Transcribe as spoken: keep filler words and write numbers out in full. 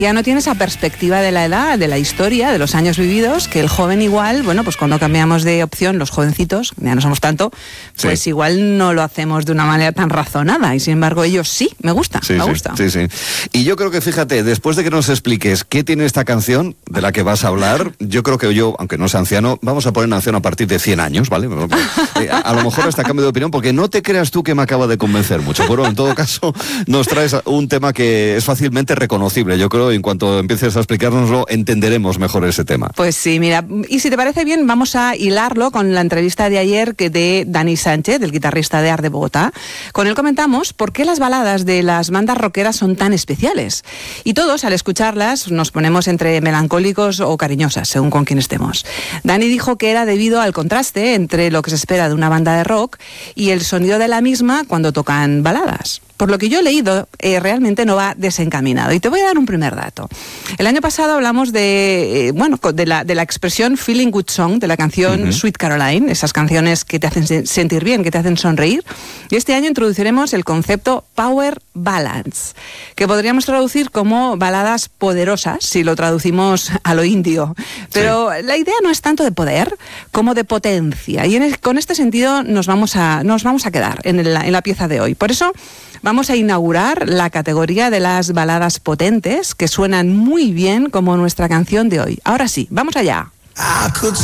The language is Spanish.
Ya no tiene esa perspectiva de la edad, de la historia, de los años vividos, que el joven igual, bueno, pues cuando cambiamos de opción, los jovencitos, ya no somos tanto, pues sí. igual no lo hacemos de una manera tan razonada, y sin embargo ellos sí, me gusta, sí, me sí, gusta. Sí, sí. Y yo creo que, fíjate, después de que nos expliques qué tiene esta canción de la que vas a hablar, yo creo que yo, aunque no sea anciano, vamos a poner anciano a partir de cien años, ¿vale? A, a lo mejor hasta cambio de opinión, porque no te creas tú que me acaba de convencer mucho, pero en todo caso nos traes un tema que es fácilmente reconocible, yo creo. En cuanto empieces a explicárnoslo, entenderemos mejor ese tema. Pues sí, mira, y si te parece bien, vamos a hilarlo con la entrevista de ayer que de Dani Sánchez, del guitarrista de Art de Bogotá. Con él comentamos por qué las baladas de las bandas rockeras son tan especiales. Y todos, al escucharlas, nos ponemos entre melancólicos o cariñosas, según con quién estemos. Dani dijo que era debido al contraste entre lo que se espera de una banda de rock y el sonido de la misma cuando tocan baladas. Por lo que yo he leído, eh, realmente no va desencaminado. Y te voy a dar un primer dato. El año pasado hablamos de, eh, bueno, de la, de la expresión Feeling Good Song, de la canción uh-huh. Sweet Caroline, esas canciones que te hacen sentir bien, que te hacen sonreír. Y este año introduciremos el concepto Power Ballads, que podríamos traducir como baladas poderosas, si lo traducimos a lo indio. Pero sí. la idea no es tanto de poder como de potencia. Y en el, con este sentido nos vamos a, nos vamos a quedar en, el, en la pieza de hoy. Por eso vamos a inaugurar la categoría de las baladas potentes, que suenan muy bien como nuestra canción de hoy. Ahora sí, vamos allá.